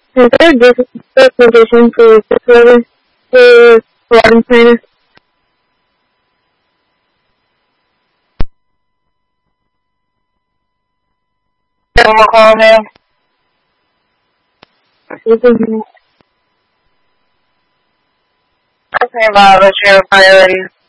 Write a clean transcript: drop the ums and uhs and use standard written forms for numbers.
Is there a different condition for this weather for Florida Planner? We'll call him. Okay, Bob, that's your priority.